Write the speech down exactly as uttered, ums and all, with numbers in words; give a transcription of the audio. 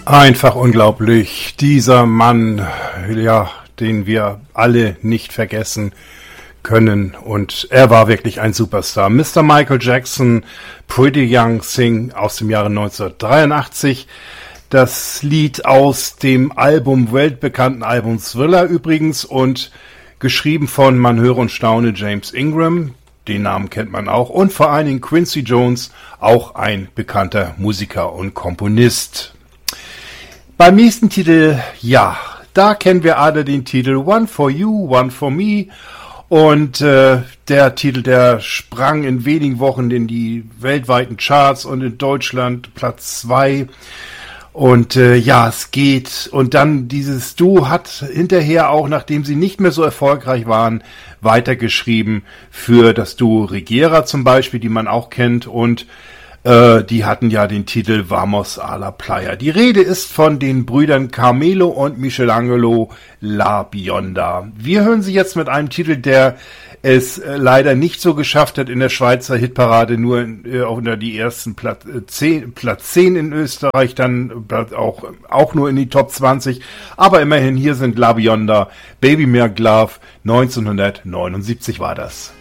Einfach unglaublich. Dieser Mann, ja, den wir alle nicht vergessen können. Und er war wirklich ein Superstar. Mister Michael Jackson, Pretty Young Thing aus dem Jahre neunzehnhundertdreiundachtzig. Das Lied aus dem Album, weltbekannten Album Thriller übrigens, und geschrieben von, man höre und staune, James Ingram. Den Namen kennt man auch. Und vor allen Dingen Quincy Jones, auch ein bekannter Musiker und Komponist. Beim nächsten Titel, ja, da kennen wir alle den Titel One for You, One for Me. Und äh, der Titel, der sprang in wenigen Wochen in die weltweiten Charts und in Deutschland Platz zwei. Und äh, ja, es geht. Und dann dieses Duo hat hinterher auch, nachdem sie nicht mehr so erfolgreich waren, weitergeschrieben für das Duo Regera zum Beispiel, die man auch kennt. Und äh, die hatten ja den Titel Vamos a la Playa. Die Rede ist von den Brüdern Carmelo und Michelangelo La Bionda. Wir hören sie jetzt mit einem Titel, der es äh, leider nicht so geschafft hat in der Schweizer Hitparade, nur in, äh, unter die ersten Platz, äh, zehn, Platz zehn in Österreich, dann äh, auch, auch nur in die Top zwanzig. Aber immerhin, hier sind La Bionda, Baby Make Love, neunzehnhundertneunundsiebzig war das.